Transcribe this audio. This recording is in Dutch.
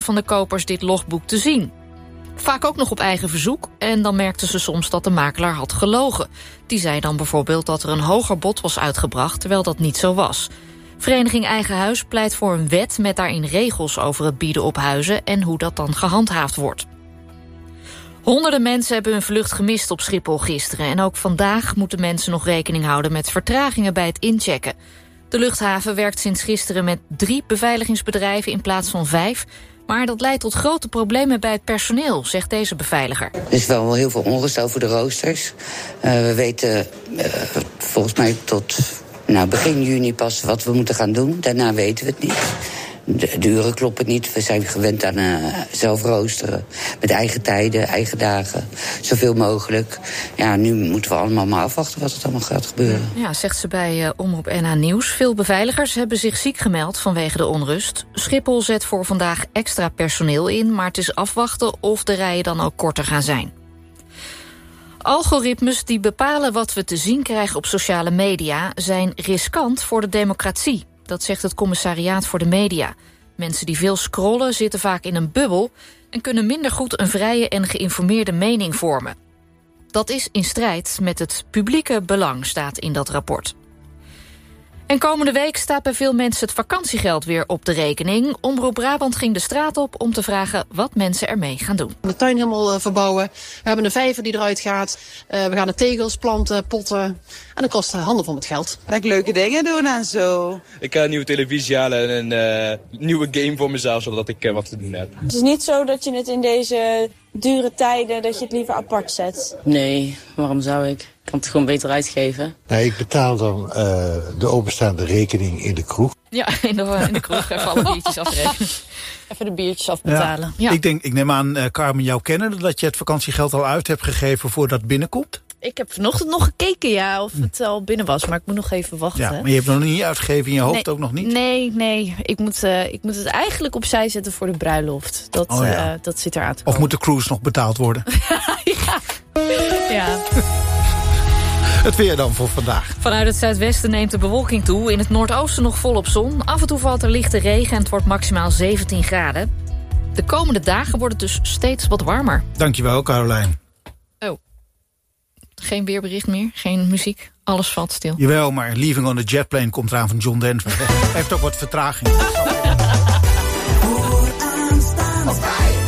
van de kopers dit logboek te zien. Vaak ook nog op eigen verzoek en dan merkten ze soms dat de makelaar had gelogen. Die zei dan bijvoorbeeld dat er een hoger bod was uitgebracht, terwijl dat niet zo was. Vereniging Eigen Huis pleit voor een wet met daarin regels over het bieden op huizen en hoe dat dan gehandhaafd wordt. Honderden mensen hebben hun vlucht gemist op Schiphol gisteren. En ook vandaag moeten mensen nog rekening houden met vertragingen bij het inchecken. De luchthaven werkt sinds gisteren met 3 beveiligingsbedrijven in plaats van 5. Maar dat leidt tot grote problemen bij het personeel, zegt deze beveiliger. Er is wel heel veel onrust over de roosters. We weten volgens mij tot begin juni pas wat we moeten gaan doen. Daarna weten we het niet. De uren kloppen niet. We zijn gewend aan zelf roosteren. Met eigen tijden, eigen dagen. Zoveel mogelijk. Ja, nu moeten we allemaal maar afwachten wat er allemaal gaat gebeuren. Ja, zegt ze bij Omroep NH Nieuws. Veel beveiligers hebben zich ziek gemeld vanwege de onrust. Schiphol zet voor vandaag extra personeel in, maar het is afwachten of de rijen dan ook korter gaan zijn. Algoritmes die bepalen wat we te zien krijgen op sociale media zijn riskant voor de democratie. Dat zegt het Commissariaat voor de Media. Mensen die veel scrollen zitten vaak in een bubbel en kunnen minder goed een vrije en geïnformeerde mening vormen. Dat is in strijd met het publieke belang, staat in dat rapport. En komende week staat bij veel mensen het vakantiegeld weer op de rekening. Omroep Brabant ging de straat op om te vragen wat mensen ermee gaan doen. De tuin helemaal verbouwen. We hebben een vijver die eruit gaat. We gaan de tegels planten, potten. En dat kost handenvol met geld. Dat ik leuke dingen doen en zo. Ik ga een nieuwe televisie halen en een nieuwe game voor mezelf, zodat ik wat te doen heb. Het is niet zo dat je het in deze dure tijden, dat je het liever apart zet. Nee, waarom zou ik? Ik kan het gewoon beter uitgeven. Nee, ik betaal dan de openstaande rekening in de kroeg. Ja, in de kroeg even alle biertjes afrekenen. Even de biertjes afbetalen. Ja. Ik neem aan, Carmen, jou kennen dat je het vakantiegeld al uit hebt gegeven voordat het binnenkomt? Ik heb vanochtend nog gekeken, of het al binnen was, maar ik moet nog even wachten. Ja, maar je hebt het nog niet uitgegeven in je hoofd, ook nog niet? Nee. Ik moet het eigenlijk opzij zetten voor de bruiloft. Dat zit eraan te komen. Of moet de cruise nog betaald worden? Ja. Het weer dan voor vandaag. Vanuit het zuidwesten neemt de bewolking toe. In het noordoosten nog volop zon. Af en toe valt er lichte regen en het wordt maximaal 17 graden. De komende dagen wordt het dus steeds wat warmer. Dankjewel, Carolijn. Oh. Geen weerbericht meer, geen muziek. Alles valt stil. Jawel, maar Leaving on the Jet Plane komt eraan van John Denver. Hij heeft ook wat vertraging.